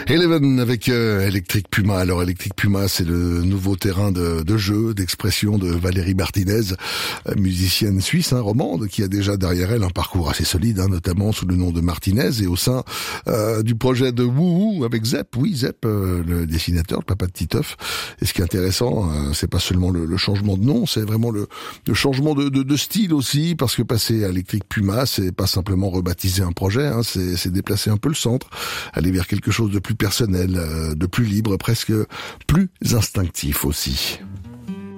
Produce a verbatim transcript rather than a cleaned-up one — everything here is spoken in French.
Eleven avec euh, Electric Puma. Alors Electric Puma, c'est le nouveau terrain de, de jeu, d'expression de Valérie Martinez, euh, musicienne suisse, hein, romande, qui a déjà derrière elle un parcours assez solide, hein, notamment sous le nom de Martinez et au sein euh, du projet de Wouhou avec Zep, oui Zep, euh, le dessinateur, le papa de Titeuf. Et ce qui est intéressant, euh, c'est pas seulement le, le changement de nom, c'est vraiment le, le changement de, de, de style aussi, parce que passer à Electric Puma, c'est pas simplement rebaptiser un projet, hein, c'est, c'est déplacer un peu le centre, aller vers quelque chose de plus personnel, de plus libre, presque plus instinctif aussi.